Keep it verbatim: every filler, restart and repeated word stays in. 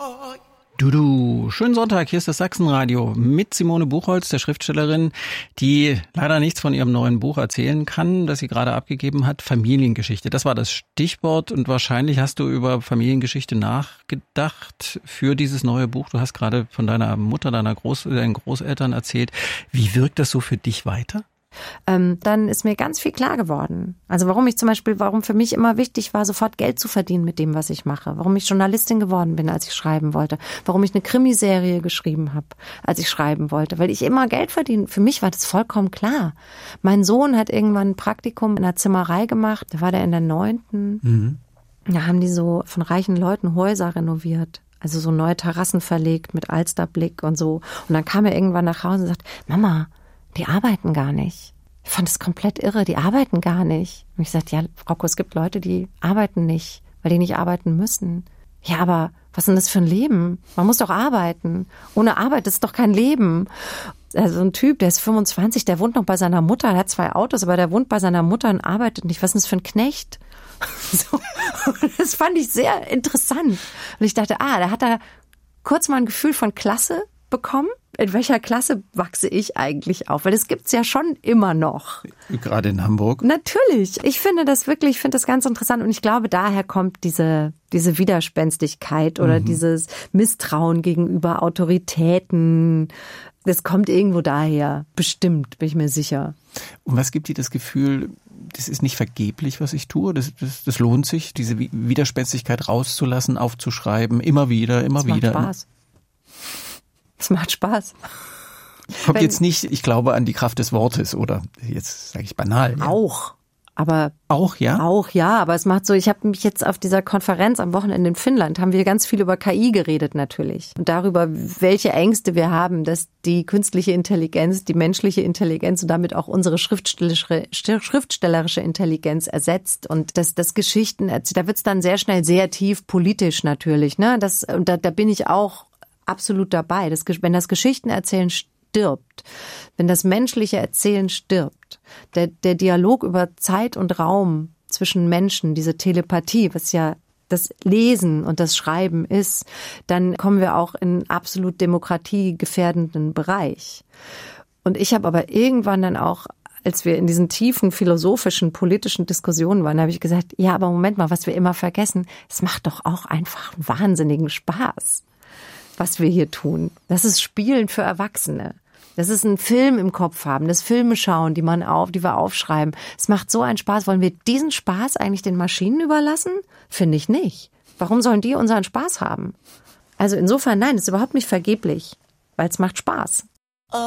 Du, du, schönen Sonntag, hier ist das Sachsenradio mit Simone Buchholz, der Schriftstellerin, die leider nichts von ihrem neuen Buch erzählen kann, das sie gerade abgegeben hat. Familiengeschichte, das war das Stichwort und wahrscheinlich hast du über Familiengeschichte nachgedacht für dieses neue Buch. Du hast gerade von deiner Mutter, deiner Groß, deinen Großeltern erzählt. Wie wirkt das so für dich weiter? Ähm, dann ist mir ganz viel klar geworden. Also warum ich zum Beispiel, warum für mich immer wichtig war, sofort Geld zu verdienen mit dem, was ich mache. Warum ich Journalistin geworden bin, als ich schreiben wollte. Warum ich eine Krimiserie geschrieben habe, als ich schreiben wollte. Weil ich immer Geld verdiene. Für mich war das vollkommen klar. Mein Sohn hat irgendwann ein Praktikum in einer Zimmerei gemacht. Da war der in der neunten. Mhm. Da haben die so von reichen Leuten Häuser renoviert. Also so neue Terrassen verlegt mit Alsterblick und so. Und dann kam er irgendwann nach Hause und sagt, Mama, die arbeiten gar nicht. Ich fand das komplett irre, die arbeiten gar nicht. Und ich sagte, ja, Rocco, es gibt Leute, die arbeiten nicht, weil die nicht arbeiten müssen. Ja, aber was ist denn das für ein Leben? Man muss doch arbeiten. Ohne Arbeit ist doch kein Leben. Also ein Typ, der ist fünfundzwanzig, der wohnt noch bei seiner Mutter, der hat zwei Autos, aber der wohnt bei seiner Mutter und arbeitet nicht. Was ist denn das für ein Knecht? So. Das fand ich sehr interessant. Und ich dachte, ah, da hat er kurz mal ein Gefühl von Klasse bekommen. In welcher Klasse wachse ich eigentlich auf? Weil das gibt's ja schon immer noch. Gerade in Hamburg? Natürlich. Ich finde das wirklich, ich finde das ganz interessant und ich glaube, daher kommt diese, diese Widerspenstigkeit oder mhm. dieses Misstrauen gegenüber Autoritäten. Das kommt irgendwo daher. Bestimmt, bin ich mir sicher. Und was gibt dir das Gefühl, das ist nicht vergeblich, was ich tue? Das, das, das lohnt sich, diese Widerspenstigkeit rauszulassen, aufzuschreiben, immer wieder, immer das wieder. Macht Spaß. Es macht Spaß. Kommt Wenn, jetzt nicht, ich glaube, an die Kraft des Wortes oder jetzt sage ich banal. Ja. Auch. Aber auch, ja? Auch, ja. Aber es macht so, ich habe mich jetzt auf dieser Konferenz am Wochenende in Finnland, haben wir ganz viel über K I geredet natürlich. Und darüber, welche Ängste wir haben, dass die künstliche Intelligenz, die menschliche Intelligenz und damit auch unsere schriftstellerische, schriftstellerische Intelligenz ersetzt. Und dass das Geschichten, da wird's dann sehr schnell sehr tief politisch natürlich. Ne? Das, und da, da bin ich auch absolut dabei. Das, wenn das Geschichtenerzählen stirbt, wenn das menschliche Erzählen stirbt, der, der Dialog über Zeit und Raum zwischen Menschen, diese Telepathie, was ja das Lesen und das Schreiben ist, dann kommen wir auch in absolut demokratiegefährdenden Bereich. Und ich habe aber irgendwann dann auch, als wir in diesen tiefen philosophischen, politischen Diskussionen waren, habe ich gesagt, ja, aber Moment mal, was wir immer vergessen, es macht doch auch einfach wahnsinnigen Spaß, was wir hier tun. Das ist Spielen für Erwachsene. Das ist ein Film im Kopf haben, das Filme schauen, die man auf, die wir aufschreiben. Es macht so einen Spaß. Wollen wir diesen Spaß eigentlich den Maschinen überlassen? Finde ich nicht. Warum sollen die unseren Spaß haben? Also insofern, nein, das ist überhaupt nicht vergeblich, weil es macht Spaß.